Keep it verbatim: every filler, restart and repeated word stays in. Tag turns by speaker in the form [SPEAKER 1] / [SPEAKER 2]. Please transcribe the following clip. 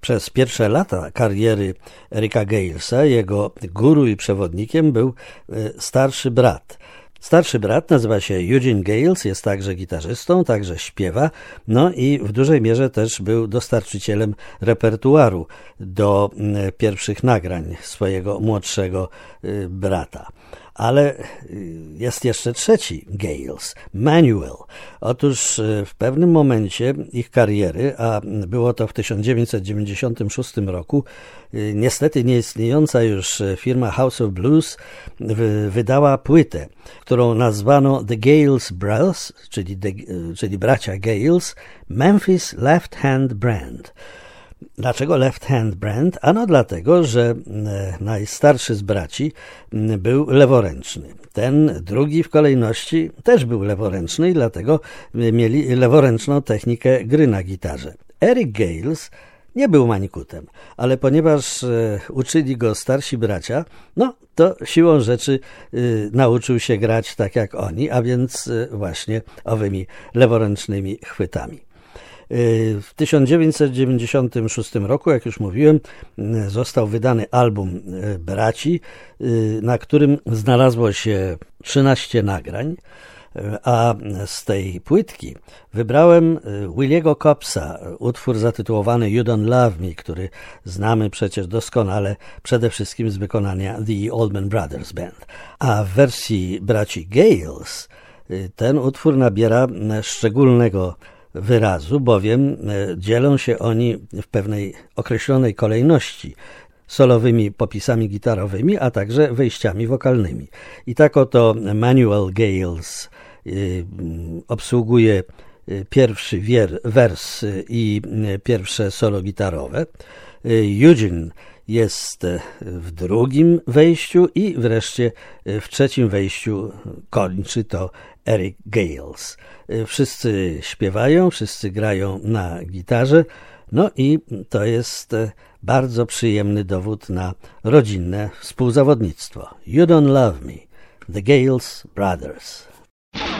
[SPEAKER 1] Przez pierwsze lata kariery Ericka Galesa jego guru i przewodnikiem był starszy brat. Starszy brat nazywa się Eugene Gales, jest także gitarzystą, także śpiewa, no i w dużej mierze też był dostarczycielem repertuaru do pierwszych nagrań swojego młodszego brata. Ale jest jeszcze trzeci Gales, Manuel. Otóż w pewnym momencie ich kariery, a było to w tysiąc dziewięćset dziewięćdziesiątym szóstym roku, niestety nieistniejąca już firma House of Blues wydała płytę, którą nazwano The Gales Brothers, czyli, the, czyli bracia Gales, Memphis Left Hand Brand. Dlaczego Left Hand Brand? Ano dlatego, że najstarszy z braci był leworęczny. Ten drugi w kolejności też był leworęczny i dlatego mieli leworęczną technikę gry na gitarze. Eric Gales nie był manikutem, ale ponieważ uczyli go starsi bracia, no to siłą rzeczy y, nauczył się grać tak jak oni, a więc y, właśnie owymi leworęcznymi chwytami. W tysiąc dziewięćset dziewięćdziesiątym szóstym roku, jak już mówiłem, został wydany album braci, na którym znalazło się trzynaście nagrań, a z tej płytki wybrałem Williego Cobbsa, utwór zatytułowany You Don't Love Me, który znamy przecież doskonale przede wszystkim z wykonania The Allman Brothers Band. A w wersji braci Gales ten utwór nabiera szczególnego wyrazu, bowiem dzielą się oni w pewnej określonej kolejności solowymi popisami gitarowymi, a także wejściami wokalnymi. I tak oto Manuel Gales y, obsługuje pierwszy wier, wers i pierwsze solo gitarowe. Eugene jest w drugim wejściu i wreszcie w trzecim wejściu kończy to Eric Gales. Wszyscy śpiewają, wszyscy grają na gitarze, no i to jest bardzo przyjemny dowód na rodzinne współzawodnictwo. You Don't Love Me, The Gales Brothers.